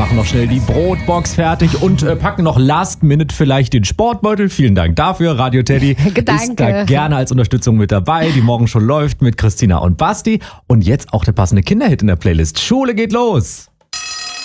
machen noch schnell die Brotbox fertig und packen noch last minute vielleicht den Sportbeutel. Vielen Dank dafür. Radio Teddy ist da gerne als Unterstützung mit dabei. Die morgen schon läuft mit Christina und Basti. Und jetzt auch der passende Kinderhit in der Playlist. Schule geht los.